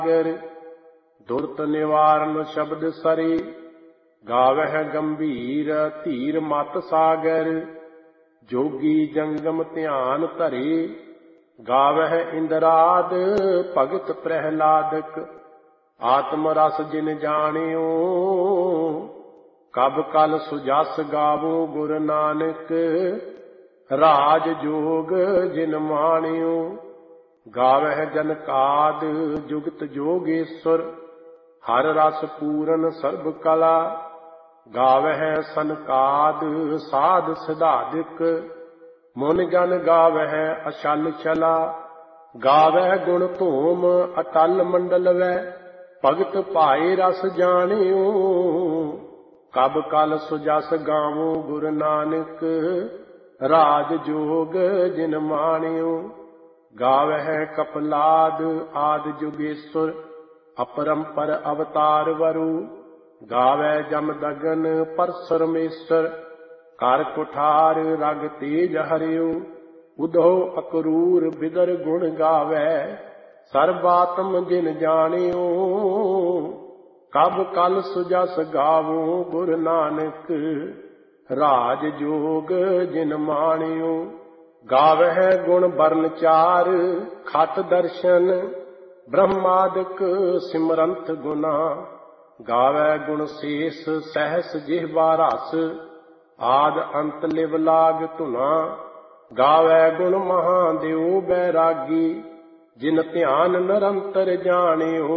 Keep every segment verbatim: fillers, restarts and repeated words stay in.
दुर्त निवारण शब्द सरी, गावह गंभीर धीर मत सागर। जोगी जंगम ध्यान धरे, गावह इंद्राद भगत प्रहलादक। आत्म रस जिन जानियो, कब कल सुजस गावो गुर नानक। राज जोग जिन मानियो, गावह जनकाद जुगत जोगेश्वर। हर रस पूरन सर्ब कला, गावह सनकाद साध सिधादिक। मुन जन गावह अशल चला, गावह गुण धूम अटल मंडल वै। भगत पाए रस जानियो, कब कल सुजस गावो गुर नानक। राज जोग जिन मानियो, गावह कपलाद आद जुगेश्वर। अपरंपर अवतार वरु, गावै जम दगन परसरमेश्वर। कर कुठार रग तेज हरियो, उधो अकरूर बिदर गुण गावै। सर्वात्म जिन जानियो, कब कल सुजस गावो गुर नानक। राज जोग जिन मानियो, गावह गुण बरन चार खट दर्शन। ब्रह्मादिक सिमरंत गुना, गावै गुण शेष सहस जिह्वा रस। आद अंत लिव लाग धुना, गावै गुण महादेव बैरागी। जिन ध्यान निरंतर जानियो,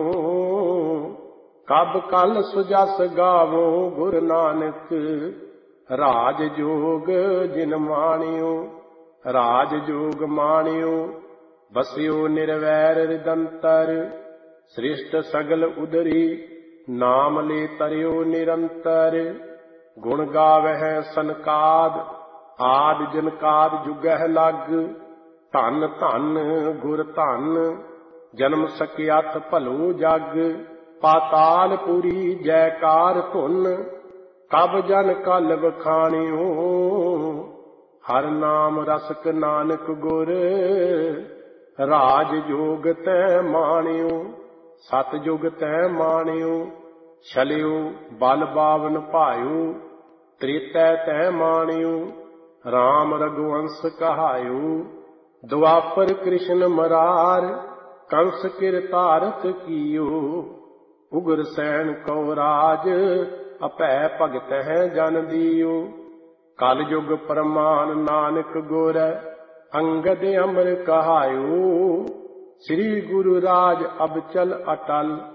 कब कल सुजस गावो गुर नानक। राज जोग जिन मानियो, राज जोग मानियो। बसियो निर्वैर रिदंतर, श्रेष्ठ सगल उदरी। नाम ले तरियो निरंतर, गुण गावह सनकाद आद जनकाद जुगह लग। धन धन गुर धन, जन्म सकियात भलो जग। पाताल पुरी जयकार धुन, कब जन कल बखानियो। हर नाम रसक नानक गुर, राज जोग तै मानियो। सत जुग तै मानियो, छलियो बल बावन भायो। त्रेतै तै मानियो, राम रघुवंश कहायो। द्वापर कृष्ण मरार, कंस किरतारत कियो। उग्र सैन को राज, अपै भगत है जन दियो। कल युग प्रमाण नानक गुर, अंगद अमर कहायो। श्री गुरु राज अब चल अटल,